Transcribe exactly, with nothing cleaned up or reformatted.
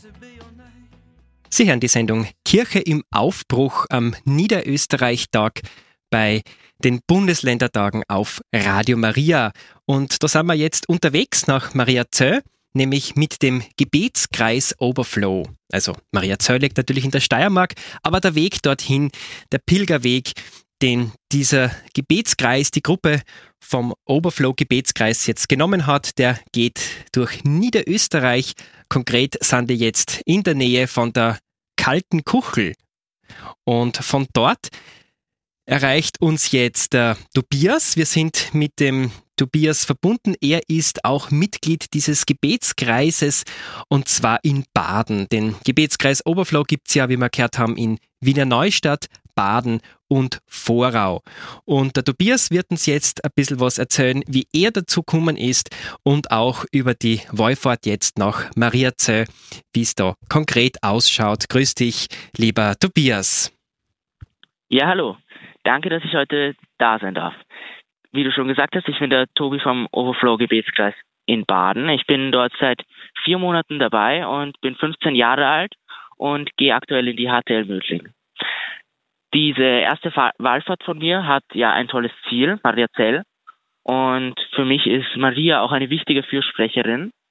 Sie hören die Sendung Kirche im Aufbruch am Niederösterreich-Tag bei den Bundesländertagen auf Radio Maria. Und da sind wir jetzt unterwegs nach Mariazell, nämlich mit dem Gebetskreis Overflow. Also Mariazell liegt natürlich in der Steiermark, aber der Weg dorthin, der Pilgerweg, den dieser Gebetskreis, die Gruppe vom Overflow Gebetskreis jetzt genommen hat, der geht durch Niederösterreich. Konkret sind die jetzt in der Nähe von der Kalten Kuchel. Und von dort erreicht uns jetzt der Tobias. Wir sind mit dem Tobias verbunden. Er ist auch Mitglied dieses Gebetskreises und zwar in Baden. Den Gebetskreis Overflow gibt es ja, wie wir gehört haben, in Wiener Neustadt, Baden und Vorau. Und der Tobias wird uns jetzt ein bisschen was erzählen, wie er dazu gekommen ist und auch über die Wallfahrt jetzt nach Mariazell, wie es da konkret ausschaut. Grüß dich, lieber Tobias. Ja, hallo. Danke, dass ich heute da sein darf. Wie du schon gesagt hast, ich bin der Tobi vom Overflow Gebetskreis in Baden. Ich bin dort seit vier Monaten dabei und bin fünfzehn Jahre alt und gehe aktuell in die H T L Mödling. Diese erste Wallfahrt von mir hat ja ein tolles Ziel, Mariazell. Und für mich ist Maria auch eine wichtige Fürsprecherin.